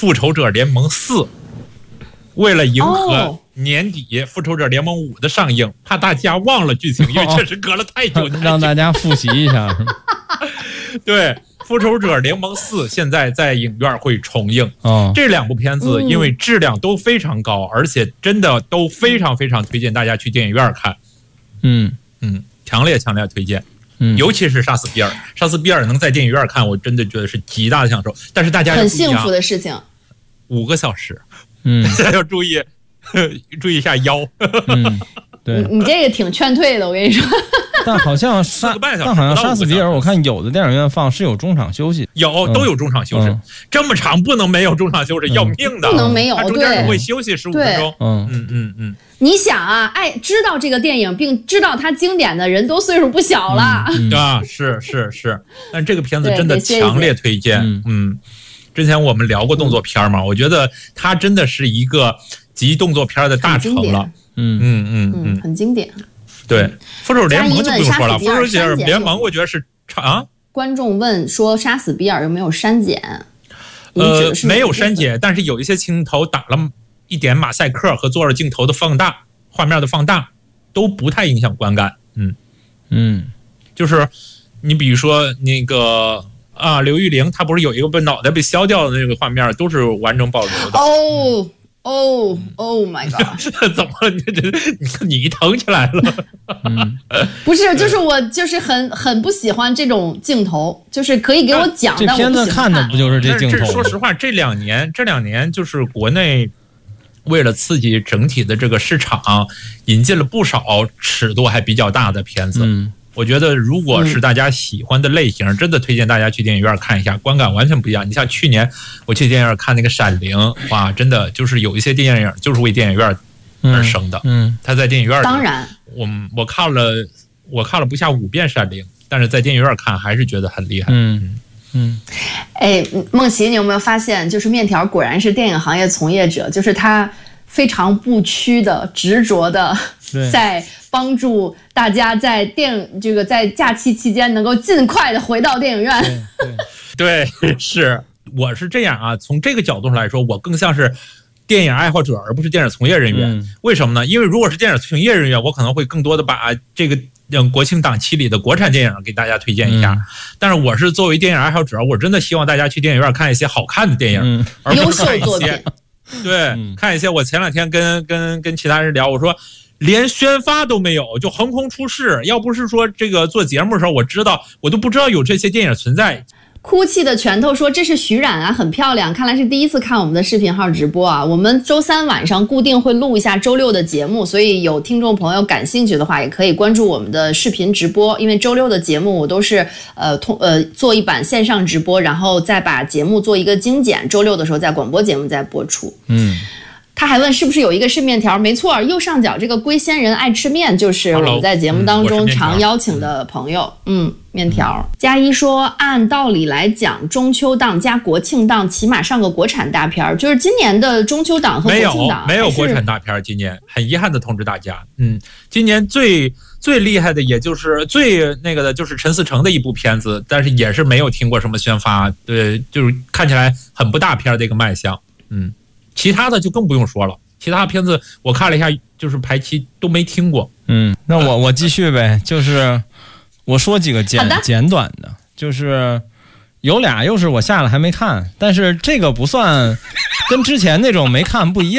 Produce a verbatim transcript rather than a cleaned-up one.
复仇者联盟四，为了迎合年底《复仇者联盟五》的上映，怕大家忘了剧情，因为确实隔了太久，太久让大家复习一下。 对，《复仇者联盟四》现在在影院会重映。 哦， 这两部片子因为质量都非常高，嗯、而且真的都非常非常推荐大家去电影院看。 嗯嗯，强烈强烈推荐。 嗯， 尤其是杀死比尔，杀死比尔能在电影院看，我真的觉得是极大的享受。但是大家很幸福的事情。 五个小时， 嗯， 大家要注意注意一下腰。 嗯，对， 你你这个挺劝退的，我跟你说。 但好像杀，但好像杀死比尔，我看有的电影院放是有中场休息， 有都有中场休息，嗯、这么长不能没有中场休息，嗯、要命的， 不能没有， 它中间会休息十五分钟。 嗯嗯嗯嗯。 你想啊，爱知道这个电影并知道它经典的人都岁数不小了。 嗯嗯、 啊，是是是，但这个片子真的强烈推荐。嗯嗯，之前我们聊过动作片嘛，嗯、我觉得它真的是一个集动作片的大成了。 嗯嗯嗯嗯， 很经典。 对，复仇者联盟就不用说了，复仇者联盟我觉得是长。 观众问说，杀死比尔有没有删减？ 呃，没有删减，但是有一些镜头打了一点马赛克和做了镜头的放大，画面的放大都不太影响观感。嗯嗯， 就是你比如说那个啊，刘玉玲她不是有一个被脑袋被削掉的那个画面，都是完整保留的。 哦。哦 ，Oh my god！ 怎么了？你这你你疼起来了？ 嗯， 不是，就是我就是很很不喜欢这种镜头，就是可以给我讲， 这片子看的不就是这镜头？ 说实话，这两年这两年就是国内为了刺激整体的这个市场，引进了不少尺度还比较大的片子。 嗯。 我觉得，如果是大家喜欢的类型，嗯、真的推荐大家去电影院看一下，观感完全不一样。你像去年我去电影院看那个《闪灵》，哇，真的就是有一些电影就是为电影院而生的。 嗯， 他在电影院里， 当然， 我我看了我看了不下五遍《闪灵》，但是在电影院看还是觉得很厉害。 嗯嗯， 哎，梦琪，你有没有发现，就是面条果然是电影行业从业者，就是他非常不屈的、执着的在帮助大家在电这个在假期期间能够尽快的回到电影院。 对对对，是我是这样啊。从这个角度上来说，我更像是电影爱好者，而不是电影从业人员。 嗯、 为什么呢？因为如果是电影从业人员，我可能会更多的把这个嗯国庆档期里的国产电影给大家推荐一下。嗯、但是我是作为电影爱好者，我真的希望大家去电影院看一些好看的电影， 嗯、 而不是看一些优秀作品。 对，嗯、看一些。我前两天跟跟跟其他人聊，我说连宣发都没有，就横空出世。要不是说这个做节目的时候我知道，我都不知道有这些电影存在。 哭泣的拳头说这是徐冉啊，很漂亮，看来是第一次看我们的视频号直播啊。我们周三晚上固定会录一下周六的节目，所以有听众朋友感兴趣的话，也可以关注我们的视频直播。因为周六的节目我都是呃通呃做一版线上直播，然后再把节目做一个精简，周六的时候在广播节目再播出。 嗯。 他还问是不是有一个是面条？没错，右上角这个龟仙人爱吃面，就是我们在节目当中常邀请的朋友。嗯，面条。佳一说，按道理来讲，中秋档加国庆档起码上个国产大片，就是今年的中秋档和国庆档没有没有国产大片，今年很遗憾的通知大家，嗯，今年最最厉害的也就是最那个的就是陈思诚的一部片子，但是也是没有听过什么宣发，对，就是看起来很不大片的一个卖相，嗯。其他的就更不用说了，其他片子我看了一下，就是排期都没听过。 嗯，那我我继续呗，就是我说几个简简短的，就是有俩又是我下了还没看，但是这个不算跟之前那种没看不一样。